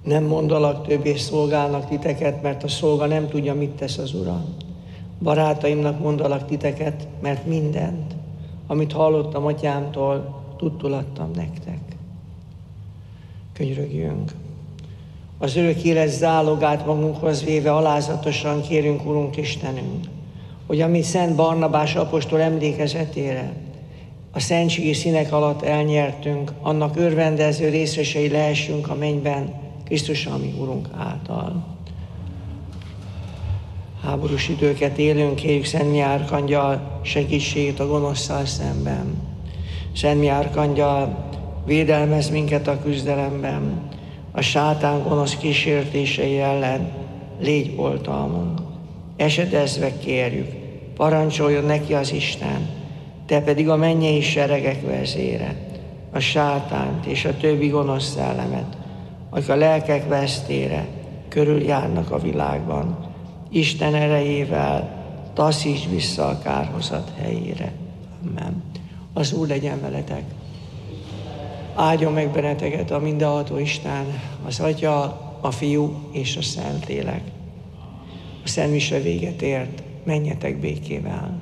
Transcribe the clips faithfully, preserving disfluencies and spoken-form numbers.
Nem mondalak többé szolgálnak titeket, mert a szolga nem tudja, mit tesz az ura. Barátaimnak mondalak titeket, mert mindent, amit hallottam atyámtól, tudtul adtam nektek. Könyörögjünk. Az örök élet zálogát magunkhoz véve alázatosan kérünk, Urunk Istenünk, hogy a mi Szent Barnabás apostol emlékezetére a szentségi színek alatt elnyertünk, annak örvendező részesei lehessünk a mennyben, Krisztus, ami Urunk által. Háborús időket élünk, kérjük Szent Mi Árkangyal segítségét a gonoszszal szemben. Szent Mi Árkangyal, védelmez minket a küzdelemben, a sátán gonosz kísértései ellen légy oltalmunk. Esedezve kérjük, parancsoljon neki az Isten, te pedig a mennyei seregek vezére, a sátánt és a többi gonosz szellemet, akik a lelkek vesztére körüljárnak a világban, Isten erejével taszíts vissza a kárhozat helyére. Amen. Az Úr legyen veletek. Áldjon meg benneteket a mindenható Isten, az Atya, a Fiú és a Szentlélek. A Szent Mise véget ért, menjetek békével.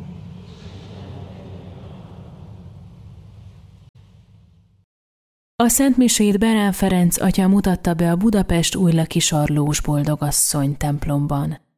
A Szent Misét Berán Ferenc atya mutatta be a Budapest Újlaki Sarlós Boldogasszony templomban.